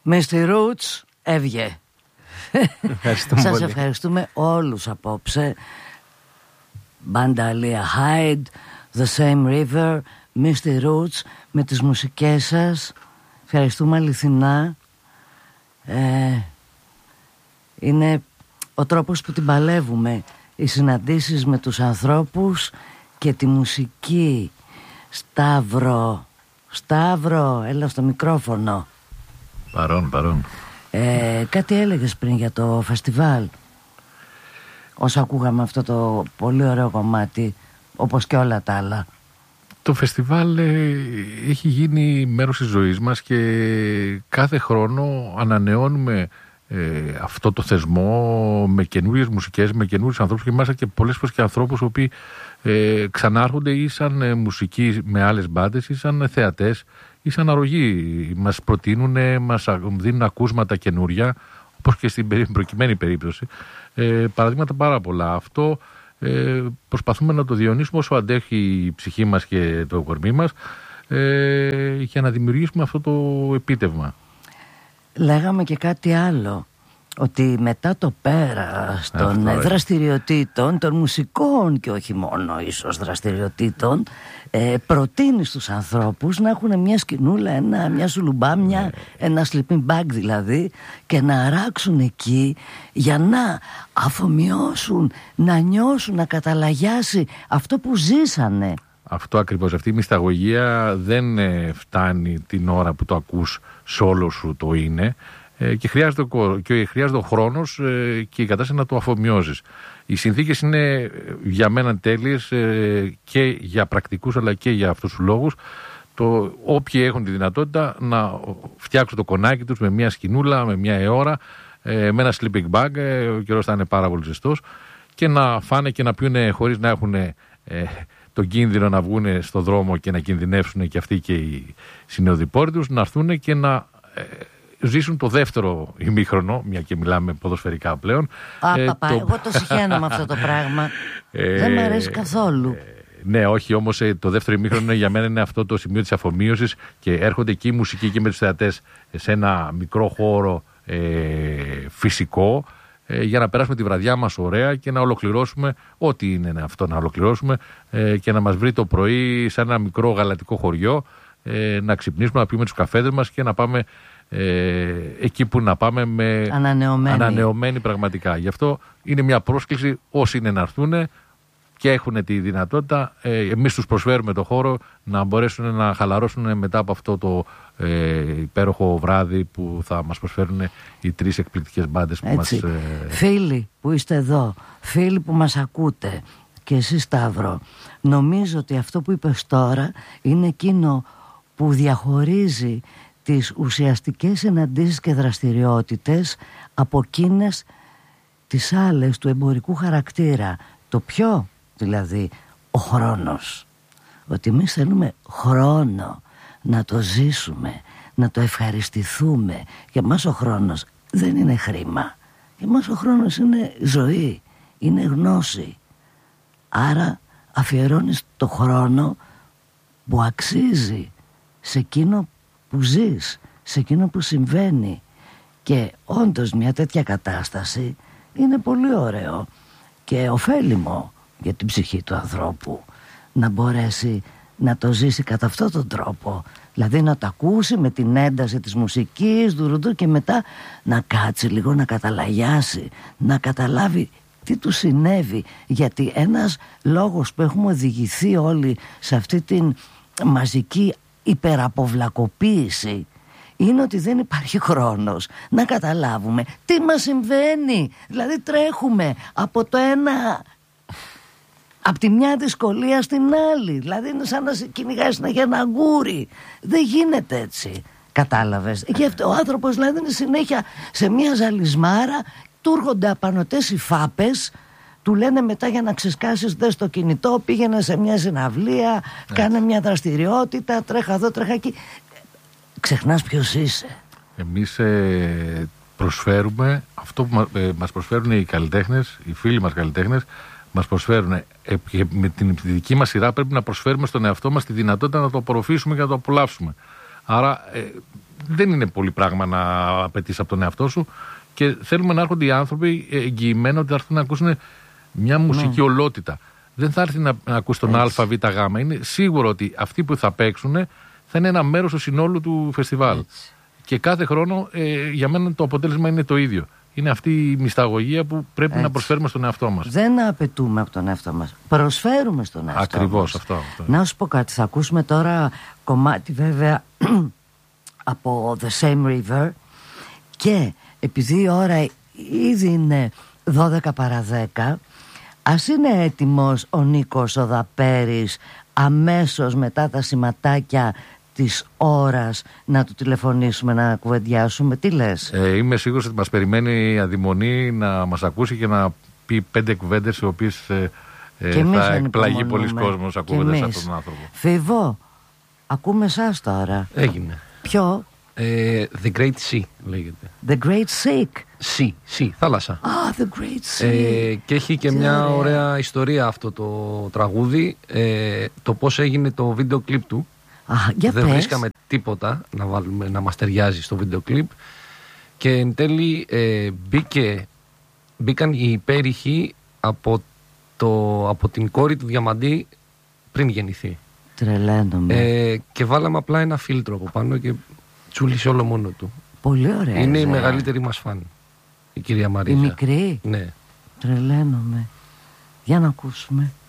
Mr. Roots έβγε. Σας ευχαριστούμε όλους απόψε. Μπάντα Aliyah Hyde, The Same River, Mr. Roots, με τις μουσικές σας. Ευχαριστούμε αληθινά. Είναι ο τρόπος που την παλεύουμε, οι συναντήσεις με τους ανθρώπους και τη μουσική. Σταύρο, έλα στο μικρόφωνο. Παρόν. Κάτι έλεγες πριν για το φεστιβάλ, όσο ακούγαμε αυτό το πολύ ωραίο κομμάτι, όπως και όλα τα άλλα. Το φεστιβάλ έχει γίνει μέρος της ζωής μας και κάθε χρόνο ανανεώνουμε αυτό το θεσμό με καινούριες μουσικές, με καινούριους ανθρώπους και μάλιστα και πολλές φορές και ανθρώπους οι οποίοι ξανάρχονται ή σαν μουσικοί με άλλες μπάντες ή σαν θεατές ή σαν αρρωγοί. Μας προτείνουν, μας δίνουν ακούσματα καινούρια, όπως και στην προκειμένη περίπτωση. Παραδείγματα πάρα πολλά. Αυτό προσπαθούμε να το διονύσουμε όσο αντέχει η ψυχή μας και το κορμί μας για να δημιουργήσουμε αυτό το επίτευγμα. Λέγαμε και κάτι άλλο, ότι μετά το πέρας των δραστηριοτήτων, των μουσικών και όχι μόνο ίσως δραστηριοτήτων, προτείνει στους ανθρώπους να έχουν μια σκηνούλα, μια σουλουμπάμια, ένα sleeping bag δηλαδή, και να αράξουν εκεί για να αφομοιώσουν, να νιώσουν, να καταλαγιάσει αυτό που ζήσανε. Αυτό ακριβώς, αυτή η μυσταγωγία δεν φτάνει την ώρα που το ακούς σε όλο σου το είναι και χρειάζεται ο χρόνος και η κατάσταση να το αφομοιώσεις. Οι συνθήκες είναι για μένα τέλειες και για πρακτικούς αλλά και για αυτούς τους λόγους. Όποιοι έχουν τη δυνατότητα να φτιάξουν το κονάκι τους με μια σκηνούλα, με μια αιώρα, με ένα sleeping bag, ο καιρός θα είναι πάρα πολύ ζεστός, και να φάνε και να πιούνε χωρίς να έχουν τον κίνδυνο να βγουν στο δρόμο και να κινδυνεύσουν και αυτοί και οι συνοδοιπόροι τους, να έρθουν και να ζήσουν το δεύτερο ημίχρονο, μια και μιλάμε ποδοσφαιρικά πλέον. Εγώ το συχαίνω με αυτό το πράγμα. Δεν μου αρέσει καθόλου. Ναι, όχι, όμως το δεύτερο ημίχρονο για μένα είναι αυτό το σημείο της αφομοίωσης και έρχονται εκεί οι μουσικοί και με τους θεατές σε ένα μικρό χώρο φυσικό, για να περάσουμε τη βραδιά μας ωραία και να ολοκληρώσουμε ό,τι είναι αυτό να ολοκληρώσουμε και να μας βρει το πρωί σε ένα μικρό γαλατικό χωριό, να ξυπνήσουμε, να πιούμε τους καφέδες μας και να πάμε εκεί που να πάμε με ανανεωμένοι πραγματικά. Γι' αυτό είναι μια πρόσκληση όσοι είναι να έρθουν και έχουν τη δυνατότητα, εμείς τους προσφέρουμε το χώρο να μπορέσουν να χαλαρώσουν μετά από αυτό το υπέροχο βράδυ που θα μας προσφέρουν οι τρεις εκπληκτικές μπάντες που μας... Φίλοι που είστε εδώ, φίλοι που μας ακούτε και εσύ Σταύρο, νομίζω ότι αυτό που είπες τώρα είναι εκείνο που διαχωρίζει τις ουσιαστικές συναντήσεις και δραστηριότητες από εκείνες τις άλλες του εμπορικού χαρακτήρα. Το πιο δηλαδή ο χρόνος, ότι εμείς θέλουμε χρόνο να το ζήσουμε, να το ευχαριστηθούμε. Για μας ο χρόνος δεν είναι χρήμα, για μας ο χρόνος είναι ζωή, είναι γνώση. Άρα αφιερώνεις το χρόνο που αξίζει σε εκείνο που ζεις, σε εκείνο που συμβαίνει. Και όντως μια τέτοια κατάσταση είναι πολύ ωραίο και ωφέλιμο για την ψυχή του ανθρώπου να μπορέσει να το ζήσει κατά αυτόν τον τρόπο. Δηλαδή να το ακούσει με την ένταση της μουσικής και μετά να κάτσει λίγο να καταλαγιάσει, να καταλάβει τι του συνέβη. Γιατί ένας λόγος που έχουμε οδηγηθεί όλοι σε αυτή την μαζική υπεραποβλακοποίηση είναι ότι δεν υπάρχει χρόνος να καταλάβουμε τι μας συμβαίνει. Δηλαδή τρέχουμε από το ένα, από τη μια δυσκολία στην άλλη. Δηλαδή είναι σαν να κυνηγάς ένα αγγούρι. Δεν γίνεται έτσι. Κατάλαβες? Και αυτό, ο άνθρωπος δηλαδή είναι συνέχεια σε μια ζαλισμάρα, του έρχονται απανωτές οι φάπες, του λένε μετά για να ξεσκάσεις δες το κινητό, πήγαινε σε μια συναυλία, κάνε μια δραστηριότητα, τρέχα εδώ, τρέχα εκεί. Ξεχνάς ποιος είσαι. Εμείς προσφέρουμε αυτό που μας προσφέρουν οι καλλιτέχνες, οι φίλοι μας καλλιτέχνες, μας προσφέρουν. Με την δική μας σειρά πρέπει να προσφέρουμε στον εαυτό μας τη δυνατότητα να το απορροφήσουμε και να το απολαύσουμε. Άρα δεν είναι πολύ πράγμα να απαιτείς από τον εαυτό σου και θέλουμε να έρχονται οι άνθρωποι εγγυημένοι ότι θα έρθουν να ακούσουν μια μουσική ολότητα. Δεν θα έρθει να ακούσει τον Α, Β, Γ. Είναι σίγουρο ότι αυτοί που θα παίξουν θα είναι ένα μέρος του συνόλου του φεστιβάλ. Έτσι. Και κάθε χρόνο για μένα το αποτέλεσμα είναι το ίδιο. Είναι αυτή η μυσταγωγία που πρέπει να προσφέρουμε στον εαυτό μας. Δεν απαιτούμε από τον εαυτό μας. Προσφέρουμε στον εαυτό μας. Ακριβώς αυτό. Να σου πω κάτι. Θα ακούσουμε τώρα κομμάτι βέβαια από The Same River και επειδή η ώρα ήδη είναι 12 παρά 10, ας είναι έτοιμος ο Νίκος ο Δαπέρης αμέσως μετά τα σηματάκια της ώρας να του τηλεφωνήσουμε να κουβεντιάσουμε. Τι λες? Είμαι σίγουρος ότι μας περιμένει αδειμονή να μας ακούσει και να πει 5 κουβέντες οι οποίες θα εκπλαγεί πολλοί κόσμος ακούγοντας αυτόν τον άνθρωπο. Φίβο, ακούμε εσάς τώρα. Έγινε. Ποιο? The Great Sea λέγεται. The Great Sea. Sea, θάλασσα. The Great Sea. Και έχει και μια ωραία ιστορία αυτό το τραγούδι. Το πώς έγινε το βίντεο κλιπ του. Δεν βρίσκαμε τίποτα να μας ταιριάζει στο βίντεο κλιπ. Και εν τέλει μπήκαν οι υπέρηχοι από την κόρη του Διαμαντή πριν γεννηθεί. Τρελαίνομαι. Και βάλαμε απλά ένα φίλτρο από πάνω και τσούλησε όλο μόνο του. Πολύ ωραία. Είναι η μεγαλύτερη μας φαν, η κυρία Μαρίζα. Η μικρή? Ναι. Τρελαίνομαι. Για να ακούσουμε.